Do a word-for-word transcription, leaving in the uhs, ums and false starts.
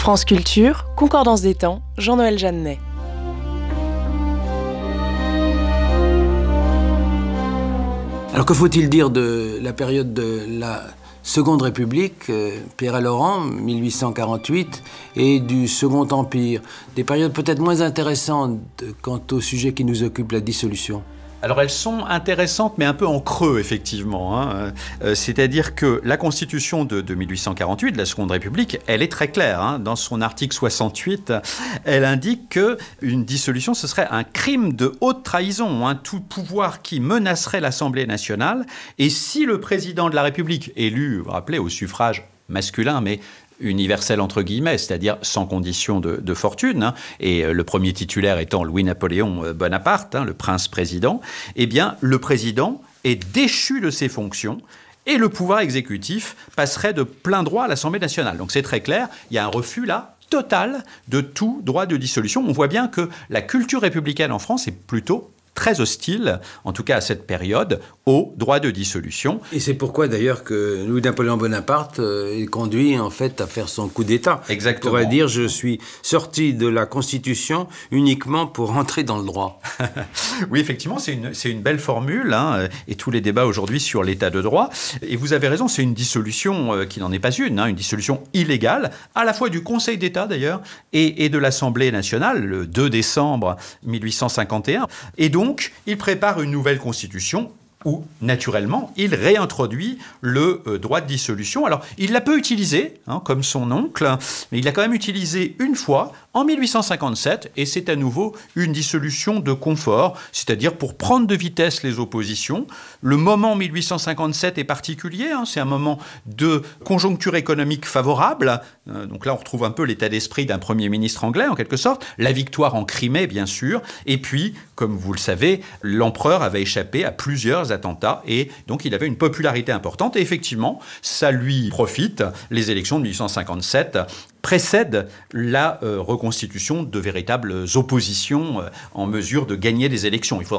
France Culture, Concordance des temps, Jean-Noël Jeannet. Alors que faut-il dire de la période de la Seconde République, euh, Pierre et Laurent, mille huit cent quarante-huit, et du Second Empire, des périodes peut-être moins intéressantes quant au sujet qui nous occupe, la dissolution? Alors elles sont intéressantes, mais un peu en creux, effectivement. Hein. Euh, c'est-à-dire que la Constitution de, de mille huit cent quarante-huit, de la Seconde République, elle est très claire. Hein. Dans son article soixante-huit, elle indique qu'une dissolution, ce serait un crime de haute trahison, hein, tout pouvoir qui menacerait l'Assemblée nationale. Et si le président de la République, élu, vous vous rappelez, au suffrage masculin, mais universel entre guillemets, c'est-à-dire sans condition de, de fortune, hein, et le premier titulaire étant Louis-Napoléon Bonaparte, hein, le prince-président, eh bien, le président est déchu de ses fonctions et le pouvoir exécutif passerait de plein droit à l'Assemblée nationale. Donc c'est très clair, il y a un refus là, total, de tout droit de dissolution. On voit bien que la culture républicaine en France est plutôt très hostile, en tout cas à cette période, au droit de dissolution. Et c'est pourquoi d'ailleurs que Louis-Napoléon Bonaparte euh, est conduit en fait à faire son coup d'État. Exactement. On pourrait dire je suis sorti de la Constitution uniquement pour entrer dans le droit. Oui, effectivement, c'est une, c'est une belle formule, hein, et tous les débats aujourd'hui sur l'état de droit. Et vous avez raison, c'est une dissolution euh, qui n'en est pas une, hein, une dissolution illégale, à la fois du Conseil d'État d'ailleurs, et, et de l'Assemblée nationale, le deux décembre mille huit cent cinquante et un. Et donc, Donc, il prépare une nouvelle constitution où, naturellement, il réintroduit le euh, droit de dissolution. Alors, il l'a peu utilisé, hein, comme son oncle, mais il l'a quand même utilisé une fois, en mille huit cent cinquante-sept, et c'est à nouveau une dissolution de confort, c'est-à-dire pour prendre de vitesse les oppositions. Le moment mille huit cent cinquante-sept est particulier, hein, c'est un moment de conjoncture économique favorable. Euh, donc là, on retrouve un peu l'état d'esprit d'un Premier ministre anglais, en quelque sorte. La victoire en Crimée, bien sûr. Et puis, comme vous le savez, l'empereur avait échappé à plusieurs attentats, et donc il avait une popularité importante. Et effectivement, ça lui profite. Les élections de mille huit cent cinquante-sept précèdent la euh, reconstitution de véritables oppositions euh, en mesure de gagner des élections. Il faudra